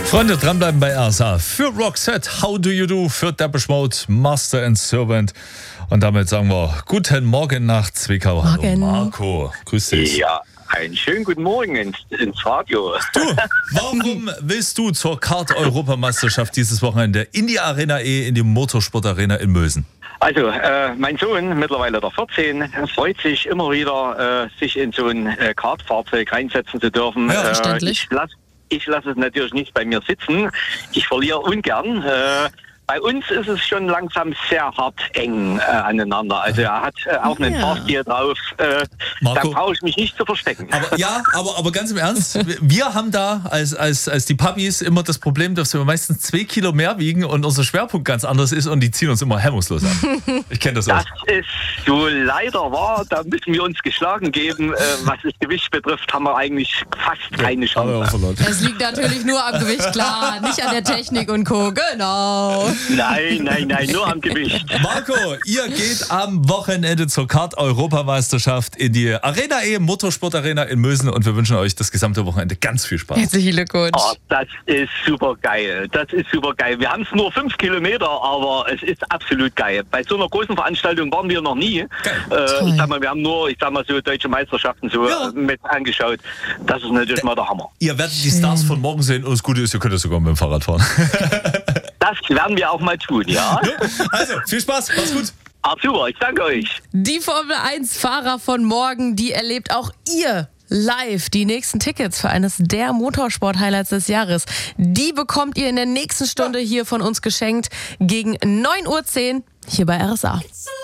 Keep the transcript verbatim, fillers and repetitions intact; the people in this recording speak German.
Freunde, dranbleiben bei R S A. Für Roxette, How Do You Do, für Depeche Mode, Master and Servant. Und damit sagen wir guten Morgen nach Zwickau. Morgen. Hallo Marco, grüß dich. Ja, einen schönen guten Morgen ins, ins Radio. Du, warum willst du zur Kart-Europameisterschaft dieses Wochenende in die Arena E, in die Motorsport-Arena in Mösen? Also, äh, mein Sohn, mittlerweile der vierzehn, freut sich immer wieder, äh, sich in so ein äh, Kartfahrzeug reinsetzen zu dürfen. Ja, äh, verständlich. ich lasse ich lass es natürlich nicht bei mir sitzen. Ich verliere ungern. Äh, Bei uns ist es schon langsam sehr hart eng äh, aneinander. Also er hat äh, auch einen Ja. Fahrstil drauf. Äh, da Marco? brauche ich mich nicht zu verstecken. Aber ja, aber, aber ganz im Ernst, wir haben da als, als, als die Puppies immer das Problem, dass wir meistens zwei Kilo mehr wiegen und unser Schwerpunkt ganz anders ist und die ziehen uns immer hemmungslos an. Ich kenne das auch. Das ist so leider wahr. Da müssen wir uns geschlagen geben. Äh, was das Gewicht betrifft, haben wir eigentlich fast keine Aber Chance. verloren. Es liegt natürlich nur am Gewicht, klar, nicht an der Technik und Co. Genau. Nein, nein, nein, nur am Gewicht. Marco, ihr geht am Wochenende zur Kart-Europameisterschaft in die Arena E, Motorsport-Arena in Mösen und wir wünschen euch das gesamte Wochenende ganz viel Spaß. Herzlichen Glückwunsch. Oh, das ist super geil. Das ist super geil. Wir haben es nur fünf Kilometer, aber es ist absolut geil. Bei so einer großen Veranstaltung waren wir noch nie. Äh, ich sag mal, wir haben nur, ich sag mal, so deutsche Meisterschaften so Ja. äh, mit angeschaut. Das ist natürlich mal der Hammer. Ihr werdet die Stars von morgen sehen und das Gute ist, ihr könnt sogar mit dem Fahrrad fahren. Das werden wir auch mal tun, ja? Also, viel Spaß, mach's gut. Ah, super, ich danke euch. Die Formel eins Fahrer von morgen, die erlebt auch ihr live. Die nächsten Tickets für eines der Motorsport-Highlights des Jahres, die bekommt ihr in der nächsten Stunde hier von uns geschenkt gegen neun Uhr zehn hier bei R S A.